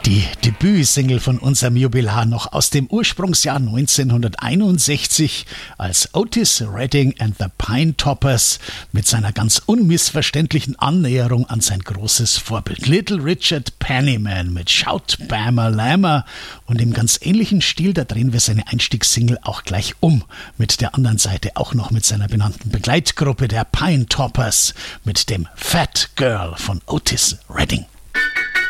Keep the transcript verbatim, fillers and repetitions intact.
Die Debütsingle von unserem Jubilar noch aus dem Ursprungsjahr neunzehnhunderteinundsechzig, als Otis Redding and the Pinetoppers mit seiner ganz unmissverständlichen Annäherung an sein großes Vorbild Little Richard Pennyman mit Shout Bama Lama, und im ganz ähnlichen Stil, da drehen wir seine Einstiegssingle auch gleich um, mit der anderen Seite auch noch mit seiner benannten Begleitgruppe der Pinetoppers mit dem Fat Girl von Otis Redding.